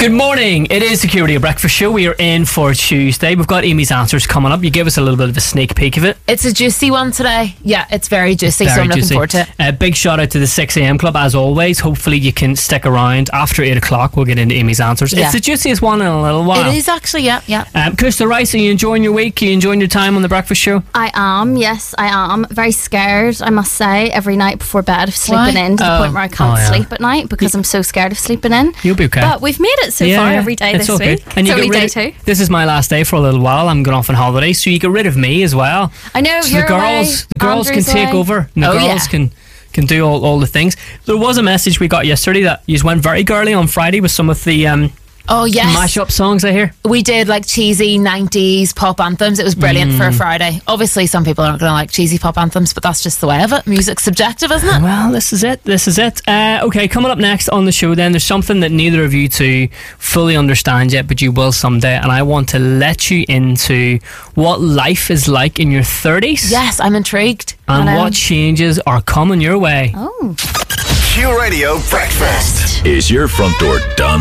Good morning. It is the Security Breakfast Show. We are in for Tuesday. We've got Amy's Answers coming up. You give us a little bit of a sneak peek of it. It's a juicy one today. Yeah, it's very juicy, so I'm looking forward to it. Big shout out to the 6am Club, as always. Hopefully you can stick around. After 8 o'clock, we'll get into Amy's Answers. Yeah. It's the juiciest one in a little while. It is actually, yeah. Krista Rice, are you enjoying your week? Are you enjoying your time on the Breakfast Show? I am, yes, I am. Very scared, I must say, every night before bed of sleeping in, to the point where I can't sleep at night because I'm so scared of sleeping in. You'll be okay. But we've made it so far every day this week. And it's you only get rid day 2. This is my last day for a little while. I'm going off on holiday, so you get rid of me as well. I know, so you're the girls Andrew's can take over. And the girls can do all the things. There was a message we got yesterday that you went very girly on Friday with some of the mashup songs, I hear. We did like cheesy 90s pop anthems. It was brilliant for a Friday. Obviously some people aren't going to like cheesy pop anthems, but that's just the way of it. Music's subjective, isn't it? Well, this is it. Okay, coming up next on the show then, there's something that neither of you two fully understand yet, but you will someday, and I want to let you into what life is like in your 30s. Yes, I'm intrigued. And what changes are coming your way. Oh. Q Radio Breakfast. Is your front door done?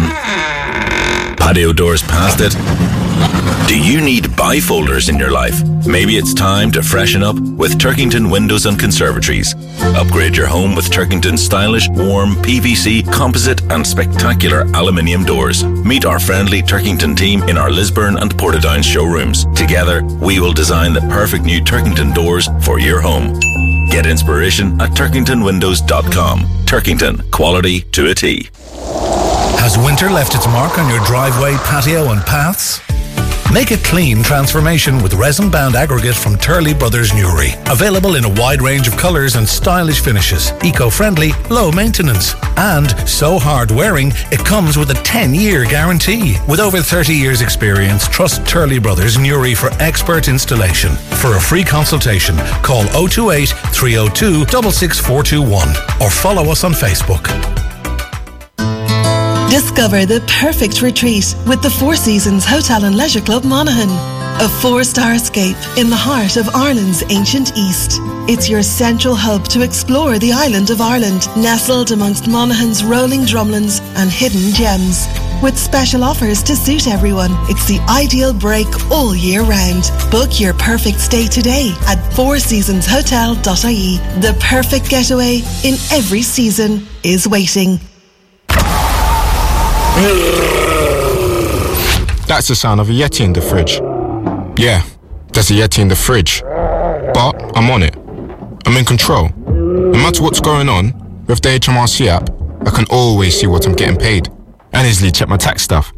Patio doors past it? Do you need bifolders in your life? Maybe it's time to freshen up with Turkington Windows and Conservatories. Upgrade your home with Turkington's stylish, warm, PVC, composite and spectacular aluminium doors. Meet our friendly Turkington team in our Lisburn and Portadown showrooms. Together, we will design the perfect new Turkington doors for your home. Get inspiration at turkingtonwindows.com. Turkington, quality to a T. Has winter left its mark on your driveway, patio and paths? Make a clean transformation with resin-bound aggregate from Turley Brothers Newry. Available in a wide range of colours and stylish finishes. Eco-friendly, low maintenance. And so hard-wearing, it comes with a 10-year guarantee. With over 30 years experience, trust Turley Brothers Newry for expert installation. For a free consultation, call 028 302 66421 or follow us on Facebook. Discover the perfect retreat with the Four Seasons Hotel and Leisure Club Monaghan. A 4-star escape in the heart of Ireland's ancient East. It's your central hub to explore the island of Ireland, nestled amongst Monaghan's rolling drumlins and hidden gems. With special offers to suit everyone, it's the ideal break all year round. Book your perfect stay today at fourseasonshotel.ie. The perfect getaway in every season is waiting. That's the sound of a Yeti in the fridge. Yeah, there's a Yeti in the fridge. But I'm on it. I'm in control. No matter what's going on, with the HMRC app, I can always see what I'm getting paid. And easily check my tax stuff.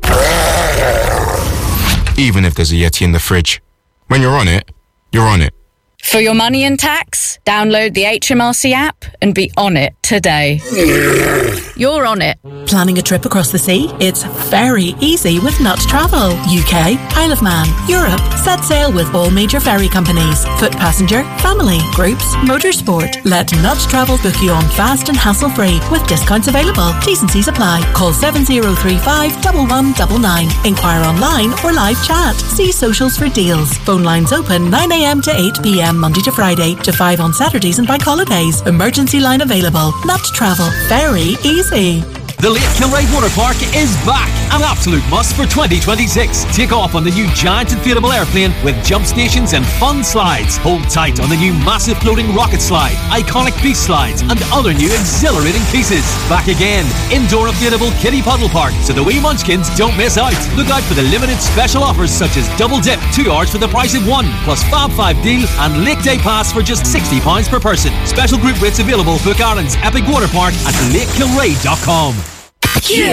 Even if there's a Yeti in the fridge. When you're on it, you're on it. For your money and tax, download the HMRC app and be on it today. You're on it. Planning a trip across the sea? It's very easy with Nut Travel. UK, Isle of Man, Europe. Set sail with all major ferry companies. Foot passenger, family, groups, motorsport. Let Nut Travel book you on fast and hassle-free with discounts available. T's and C's apply. Call 7035 1199. Inquire online or live chat. See socials for deals. Phone lines open 9 a.m. to 8 p.m. Monday to Friday to 5 on Saturdays and bank holidays. Emergency line available. Nut Travel. Very easy. The Lake Kilray Water Park is back. An absolute must for 2026. Take off on the new giant inflatable airplane with jump stations and fun slides. Hold tight on the new massive floating rocket slide, iconic beast slides, and other new exhilarating pieces. Back again. Indoor inflatable kiddie puddle park, so the wee munchkins don't miss out. Look out for the limited special offers such as double dip, 2 hours for the price of 1, plus Fab 5 deal and Lake Day Pass for just £60 per person. Special group rates available. Book Ireland's epic water park at lakekilray.com.